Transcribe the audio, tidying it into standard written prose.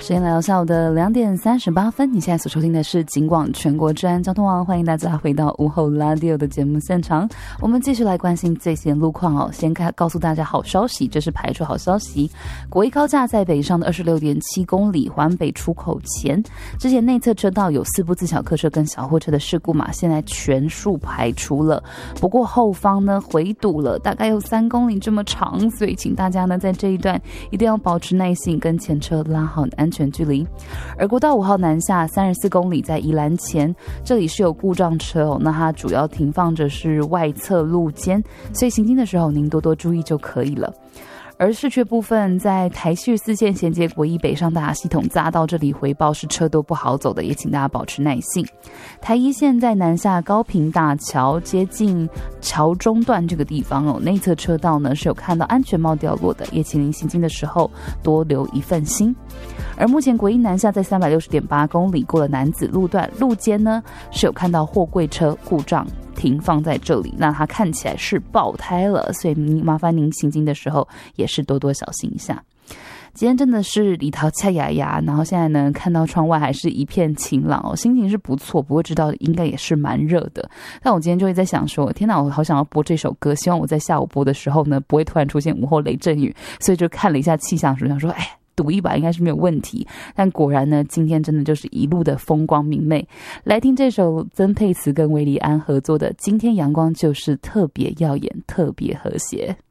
时间来到下午的2点38分，你现在所收听的是警广全国治安交通网，欢迎大家回到午后拉迪欧的节目现场。我们继续来关心最新路况哦。先告诉大家好消息，这是排除好消息。国一高架在北上的26.7公里环北出口前，之前内侧车道有4部自小客车跟小货车的事故嘛，现在全数排除了。不过后方呢回堵了，大概有3公里这么长，所以请大家呢在这一段一定要保持耐性，跟前车拉好安全距离。而国道5号南下34公里，在宜兰前，这里是有故障车哦，那它主要停放着是外侧路肩，所以行经的时候您多多注意就可以了。而市区部分，在台旭4线衔接国一北上大系统匝道这里回报是车都不好走的，也请大家保持耐性。台一线在南下高屏大桥接近桥中段这个地方哦，内侧车道呢是有看到安全帽掉落的，也请您行经的时候多留一份心。而目前国一南下在360.8公里过了南子路段，路肩呢是有看到货柜车故障停放在这里，那它看起来是爆胎了，所以麻烦您行经的时候也是多多小心一下。今天真的是里头恰牙牙，然后现在呢看到窗外还是一片晴朗哦，心情是不错，不过知道应该也是蛮热的。但我今天就会在想说，天哪，我好想要播这首歌，希望我在下午播的时候呢不会突然出现午后雷阵雨，所以就看了一下气象书，想说赌一把应该是没有问题，但果然呢，今天真的就是一路的风光明媚。来听这首曾沛慈跟韦礼安合作的《今天阳光就是特别耀眼，特别和谐》。